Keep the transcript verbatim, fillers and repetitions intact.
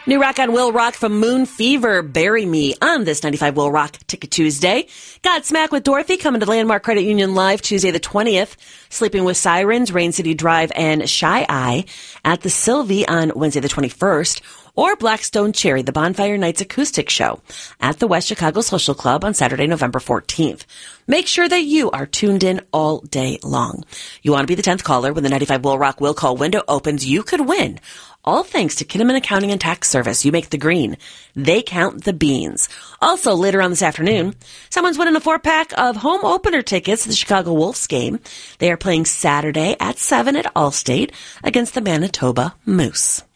New rock on Will Rock from Moon Fever, Bury Me on this ninety-five Will Rock Ticket Tuesday. Godsmack with Dorothy coming to Landmark Credit Union Live Tuesday the twentieth. Sleeping with Sirens, Rain City Drive, and Shy Eye at the Sylvie on Wednesday the twenty-first. Or Blackstone Cherry, the Bonfire Nights Acoustic Show at the West Chicago Social Club on Saturday, November fourteenth. Make sure that you are tuned in all day long. You want to be the tenth caller when the ninety-five Will Rock Will Call window opens. You could win. All thanks to Kinnaman Accounting and Tax Service. You make the green. They count the beans. Also, later on this afternoon, someone's winning a four-pack of home opener tickets to the Chicago Wolves game. They are playing Saturday at seven at Allstate against the Manitoba Moose.